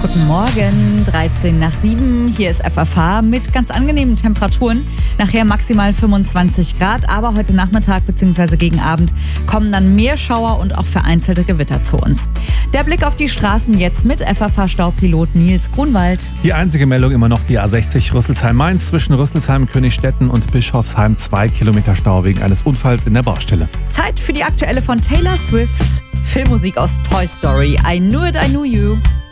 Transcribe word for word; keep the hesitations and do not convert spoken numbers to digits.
Guten Morgen, dreizehn nach sieben. Hier ist F F H mit ganz angenehmen Temperaturen. Nachher maximal fünfundzwanzig Grad, aber heute Nachmittag bzw. gegen Abend kommen dann mehr Schauer und auch vereinzelte Gewitter zu uns. Der Blick auf die Straßen jetzt mit F F H-Staupilot Nils Grunwald. Die einzige Meldung immer noch die A sechzig Rüsselsheim-Mainz zwischen Rüsselsheim, Königstetten und Bischofsheim. Zwei Kilometer Stau wegen eines Unfalls in der Baustelle. Zeit für die aktuelle von Taylor Swift. Filmmusik aus Toy Story. I Knew It, I Knew You.